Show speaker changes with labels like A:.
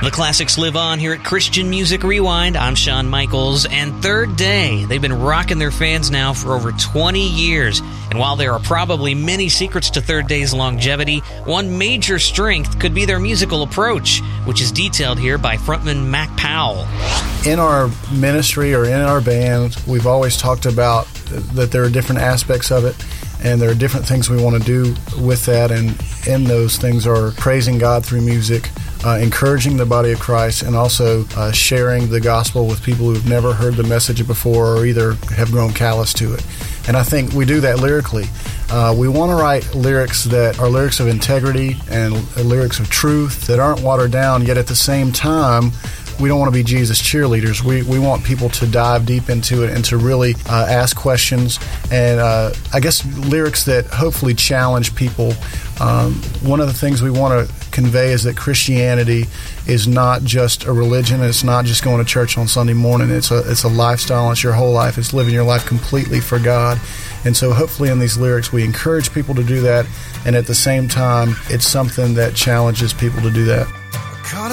A: The classics live on here at Christian Music Rewind. I'm Shawn Michaels, and Third Day. They've been rocking their fans now for over 20 years. And while there are probably many secrets to Third Day's longevity, one major strength could be their musical approach, which is detailed here by frontman Mac Powell.
B: In our ministry or in our band, we've always talked about that there are different aspects of it, and there are different things we want to do with that, and in those things are praising God through music, encouraging the body of Christ, and also sharing the gospel with people who've never heard the message before or either have grown callous to it. And I think we do that lyrically. We want to write lyrics that are lyrics of integrity and lyrics of truth that aren't watered down, yet at the same time, we don't want to be Jesus cheerleaders. We want people to dive deep into it and to really ask questions, and I guess lyrics that hopefully challenge people. One of the things we want to convey is that Christianity is not just a religion. It's not just going to church on Sunday morning. It's a lifestyle. It's your whole life. It's living your life completely for God. And so hopefully in these lyrics we encourage people to do that, and at the same time it's something that challenges people to do that.
C: Caught